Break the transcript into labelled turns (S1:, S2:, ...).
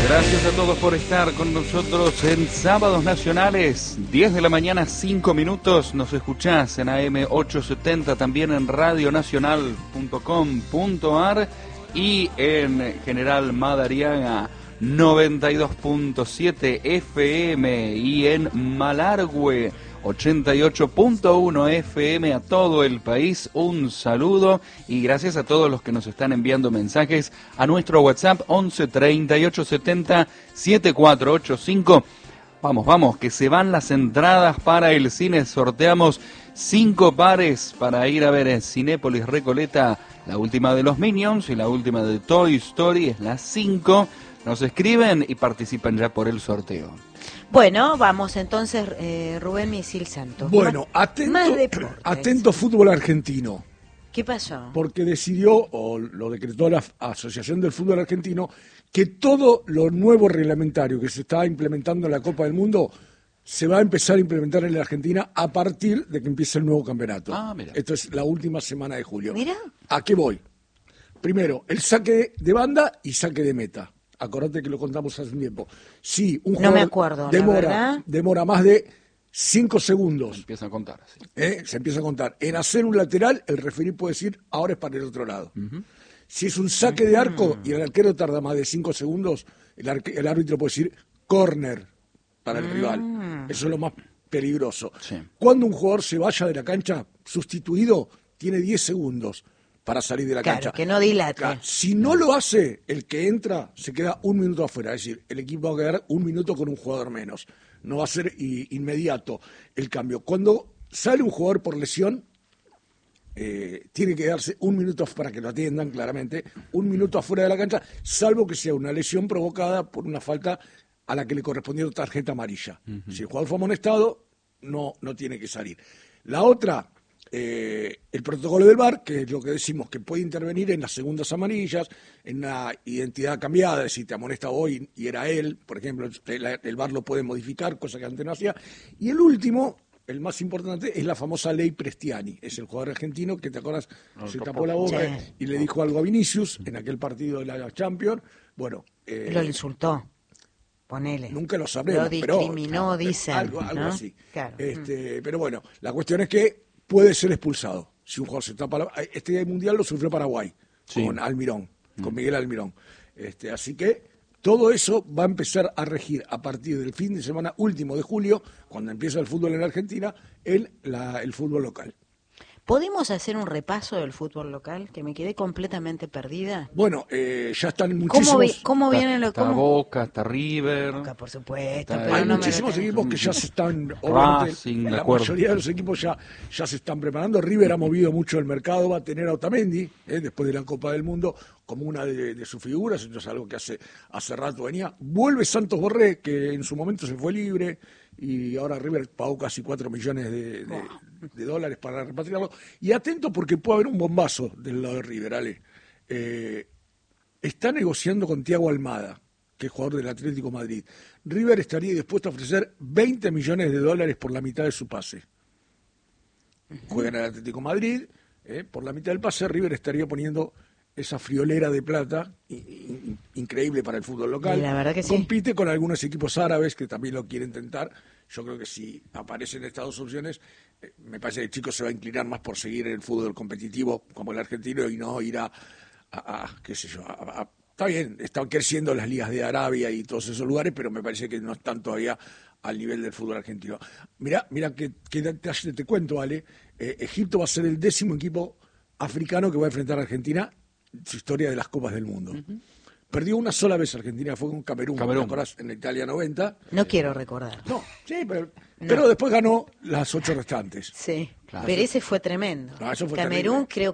S1: Gracias a todos por estar con nosotros en Sábados Nacionales, 10 de la mañana, 5 minutos. Nos escuchás en AM 870, también en radionacional.com.ar y en General Madariaga 92.7 FM y en Malargüe 88.1 FM. A todo el país un saludo y gracias a todos los que nos están enviando mensajes a nuestro WhatsApp 11 38 70 7485. Vamos, que se van las entradas para el cine. Sorteamos 5 pares para ir a ver en Cinépolis Recoleta la última de los Minions y la última de Toy Story, es las 5. Nos escriben y participan ya por el sorteo.
S2: Bueno, vamos entonces, Rubén Misil Santos.
S3: Bueno,
S2: más
S3: atento fútbol argentino.
S2: ¿Qué pasó?
S3: Porque decidió, o lo decretó la Asociación del Fútbol Argentino, que todo lo nuevo reglamentario que se está implementando en la Copa del Mundo se va a empezar a implementar en la Argentina a partir de que empiece el nuevo campeonato.
S1: Mira.
S3: Esto es la última semana de julio.
S2: Mira.
S3: ¿A qué voy? Primero, el saque de banda y saque de meta. Acordate que lo contamos hace un tiempo. Si un jugador
S2: no me acuerdo,
S3: demora más de 5 segundos.
S1: Se empieza a contar. Sí.
S3: Se empieza a contar. En hacer un lateral, el referí puede decir, ahora es para el otro lado. Si es un saque de arco y el arquero tarda más de 5 segundos, el árbitro puede decir córner para el rival. Eso es lo más peligroso.
S1: Sí.
S3: Cuando un jugador se vaya de la cancha, sustituido, tiene 10 segundos para salir de la cancha.
S2: Que no dilate.
S3: Claro, si no lo hace, el que entra se queda 1 minuto afuera. Es decir, el equipo va a quedar 1 minuto con un jugador menos. No va a ser inmediato el cambio. Cuando sale un jugador por lesión, tiene que darse 1 minuto para que lo atiendan claramente, 1 minuto afuera de la cancha, salvo que sea una lesión provocada por una falta a la que le correspondió tarjeta amarilla. Si el jugador fue amonestado, no tiene que salir. La otra, el protocolo del VAR, que es lo que decimos, que puede intervenir en las segundas amarillas, en una identidad cambiada, si te amonesta hoy y era él, por ejemplo, el VAR lo puede modificar, cosa que antes no hacía. Y el último, el más importante, es la famosa ley Prestiani. Es el jugador argentino que, ¿te acuerdas? Se tapó la boca y le dijo algo a Vinicius en aquel partido de la Champions. Bueno,
S2: lo insultó. Ponele.
S3: Nunca lo sabremos.
S2: Lo discriminó, dicen.
S3: Algo
S2: ¿no?
S3: así.
S2: Claro.
S3: Pero bueno, la cuestión es que puede ser expulsado. Si un jugador se tapa este mundial lo sufrió Paraguay, sí, con Almirón, con Miguel Almirón. Así que todo eso va a empezar a regir a partir del fin de semana último de julio, cuando empieza el fútbol en Argentina, el fútbol local.
S2: ¿Podemos hacer un repaso del fútbol local? Que me quedé completamente perdida.
S3: Bueno, ya están muchísimos...
S2: ¿Cómo vienen los...
S1: Está Boca, está River...
S2: Boca, por supuesto.
S1: Está,
S2: pero
S3: hay
S2: no
S3: muchísimos equipos que ya se están...
S1: Racing,
S3: la mayoría de los equipos ya se están preparando. River ha movido mucho el mercado, va a tener a Otamendi, después de la Copa del Mundo, como una de sus figuras. Entonces algo que hace rato venía. Vuelve Santos Borré, que en su momento se fue libre, y ahora River pagó casi 4 millones de dólares para repatriarlo. Y atento porque puede haber un bombazo del lado de River, Ale. Está negociando con Thiago Almada, que es jugador del Atlético Madrid. River estaría dispuesto a ofrecer 20 millones de dólares por la mitad de su pase. Juega en el Atlético Madrid, por la mitad del pase River estaría poniendo esa friolera de plata increíble para el fútbol local.
S2: La verdad que
S3: compite con algunos equipos árabes que también lo quieren tentar. Yo creo que si aparecen estas dos opciones, me parece que el chico se va a inclinar más por seguir el fútbol competitivo como el argentino y no ir a qué sé yo, está bien, están creciendo las ligas de Arabia y todos esos lugares, pero me parece que no están todavía al nivel del fútbol argentino. Mira que te cuento, Ale, Egipto va a ser el 10º equipo africano que va a enfrentar a Argentina en su historia de las Copas del Mundo. Perdió una sola vez Argentina, fue con Camerún. ¿Te acordás? En Italia 90.
S2: No quiero recordar.
S3: No, sí, pero después ganó las 8 restantes.
S2: Sí, claro. Pero ese fue tremendo.
S3: No, eso fue
S2: Camerún
S3: terrible.